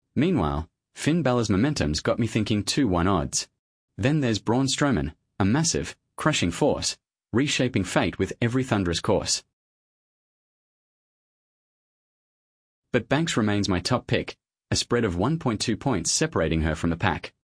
Meanwhile, Finn Balor's momentum's got me thinking 2-1 odds. Then there's Braun Strowman, a massive, crushing force, reshaping fate with every thunderous course. But Banks remains my top pick, a spread of 1.2 points separating her from the pack.